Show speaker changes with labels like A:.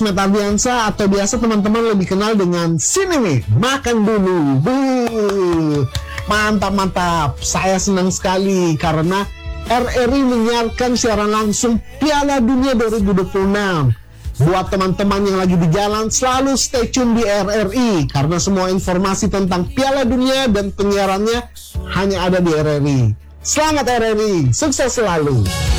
A: Metabiansa atau biasa teman-teman lebih kenal dengan Sineme Makan Dulu. Mantap. Saya senang sekali karena RRI menyiarkan siaran langsung Piala Dunia 2026. Buat teman-teman yang lagi di jalan, selalu stay tune di RRI karena semua informasi tentang Piala Dunia dan penyiarannya hanya ada di RRI. Selamat RRI, sukses selalu.